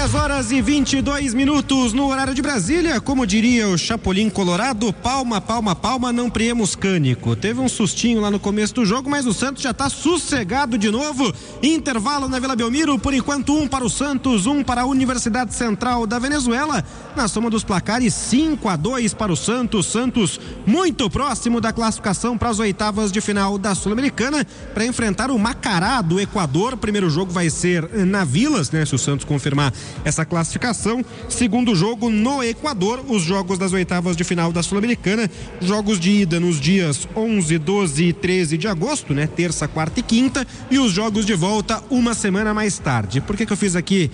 10h22 no horário de Brasília. Como diria o Chapolin Colorado, palma, palma, palma, não priemos cânico. Teve um sustinho lá no começo do jogo, mas o Santos já está sossegado de novo. Intervalo na Vila Belmiro, por enquanto 1 para o Santos, 1 para a Universidade Central da Venezuela. Na soma dos placares, 5-2 para o Santos. Santos muito próximo da classificação para as oitavas de final da Sul-Americana, para enfrentar o Macará do Equador. O primeiro jogo vai ser na Vilas, né? Se o Santos confirmar essa classificação. Segundo jogo no Equador, os jogos das oitavas de final da Sul-Americana, jogos de ida nos dias 11, 12 e 13 de agosto, né? Terça, quarta e quinta, e os jogos de volta uma semana mais tarde. Por que eu fiz aqui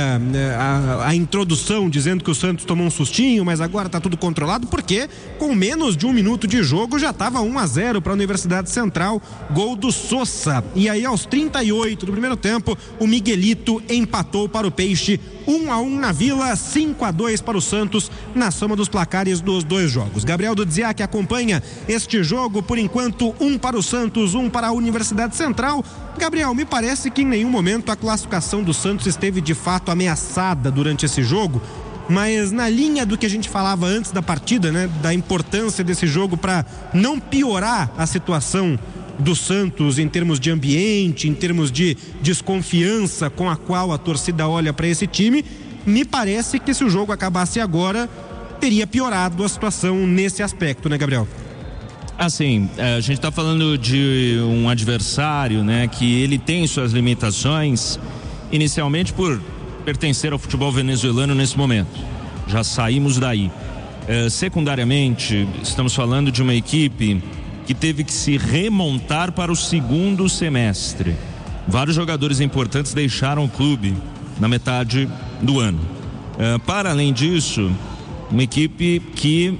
a introdução dizendo que o Santos tomou um sustinho, mas agora tá tudo controlado? Porque com menos de um minuto de jogo já tava 1-0 para a Universidade Central, gol do Sosa. E aí aos 38 do primeiro tempo, o Miguelito empatou para o Peixe, 1-1 na Vila, 5-2 para o Santos na soma dos placares dos dois jogos. Gabriel Dudziak acompanha este jogo, por enquanto 1 para o Santos, 1 para a Universidade Central. Gabriel, me parece que em nenhum momento a classificação do Santos esteve de fato ameaçada durante esse jogo, mas na linha do que a gente falava antes da partida, né, da importância desse jogo para não piorar a situação do Santos em termos de ambiente, em termos de desconfiança com a qual a torcida olha para esse time, me parece que se o jogo acabasse agora, teria piorado a situação nesse aspecto, né, Gabriel? Assim, a gente está falando de um adversário, né, que ele tem suas limitações, inicialmente por pertencer ao futebol venezuelano nesse momento. Já saímos daí. Secundariamente, estamos falando de uma equipe que teve que se remontar para o segundo semestre. Vários jogadores importantes deixaram o clube na metade do ano. Para além disso, uma equipe que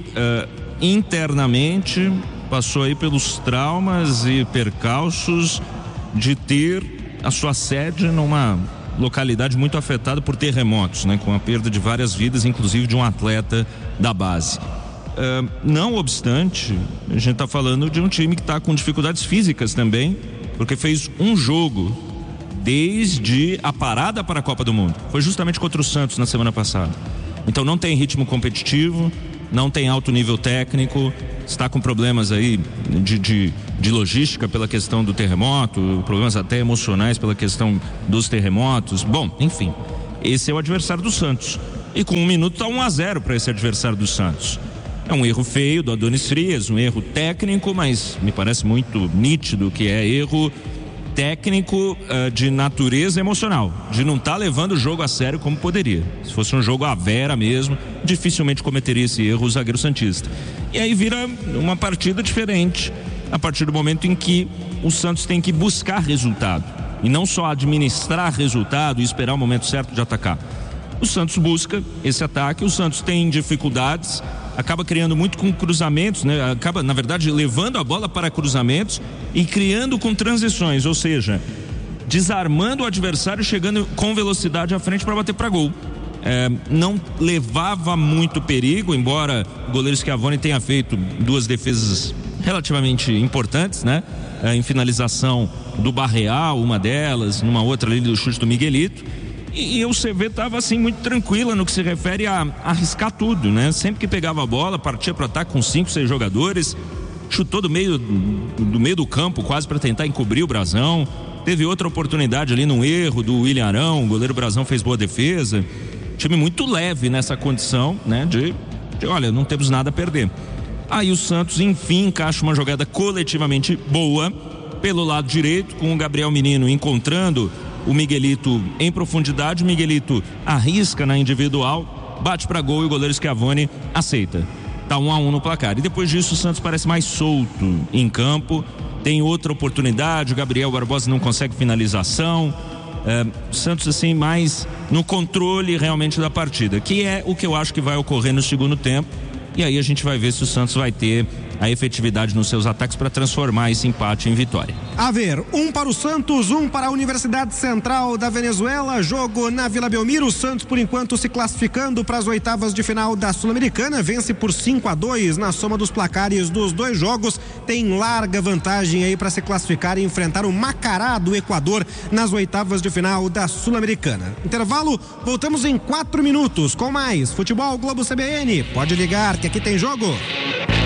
internamente passou aí pelos traumas e percalços de ter a sua sede numa localidade muito afetada por terremotos, né, com a perda de várias vidas, inclusive de um atleta da base. Não obstante, a gente está falando de um time que está com dificuldades físicas também, porque fez um jogo desde a parada para a Copa do Mundo. Foi justamente contra o Santos na semana passada. Então não tem ritmo competitivo, não tem alto nível técnico, está com problemas aí de logística pela questão do terremoto, problemas até emocionais pela questão dos terremotos. Bom, enfim, esse é o adversário do Santos. E com um minuto está 1-0 para esse adversário do Santos. É um erro feio do Adonis Frias, um erro técnico, mas me parece muito nítido que é erro técnico de natureza emocional, de não estar levando o jogo a sério como poderia. Se fosse um jogo à vera mesmo, dificilmente cometeria esse erro o zagueiro santista. E aí vira uma partida diferente a partir do momento em que o Santos tem que buscar resultado e não só administrar resultado e esperar o momento certo de atacar. O Santos busca esse ataque, o Santos tem dificuldades, acaba criando muito com cruzamentos, né? Acaba, na verdade, levando a bola para cruzamentos e criando com transições, ou seja, desarmando o adversário, chegando com velocidade à frente para bater para gol. Não levava muito perigo, embora o goleiro Schiavone tenha feito duas defesas relativamente importantes, né? Em finalização do Barreal, uma delas, numa outra ali do chute do Miguelito. E o CV estava assim muito tranquila no que se refere a arriscar tudo, né? Sempre que pegava a bola, partia para ataque com 5, 6 jogadores, chutou do meio do campo quase para tentar encobrir o Brazão. Teve outra oportunidade ali num erro do William Arão, o goleiro Brazão fez boa defesa. Time muito leve nessa condição, né? De olha, não temos nada a perder. Aí o Santos enfim encaixa uma jogada coletivamente boa pelo lado direito, com o Gabriel Menino encontrando o Miguelito em profundidade. O Miguelito arrisca na individual, bate para gol e o goleiro Schiavone aceita. Tá 1-1 no placar. E depois disso o Santos parece mais solto em campo, tem outra oportunidade, o Gabriel Barbosa não consegue finalização. O Santos assim mais no controle realmente da partida, que é o que eu acho que vai ocorrer no segundo tempo. E aí a gente vai ver se o Santos vai ter a efetividade nos seus ataques para transformar esse empate em vitória. A ver, 1 para o Santos, 1 para a Universidade Central da Venezuela, jogo na Vila Belmiro. O Santos, por enquanto, se classificando para as oitavas de final da Sul-Americana, vence por 5-2 na soma dos placares dos dois jogos, tem larga vantagem aí para se classificar e enfrentar o Macará do Equador nas oitavas de final da Sul-Americana. Intervalo, voltamos em 4 minutos com mais Futebol Globo CBN. Pode ligar que aqui tem jogo.